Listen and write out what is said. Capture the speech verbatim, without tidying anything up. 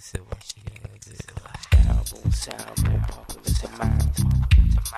said when she had this sound, boom, sound, boom, popular, sound.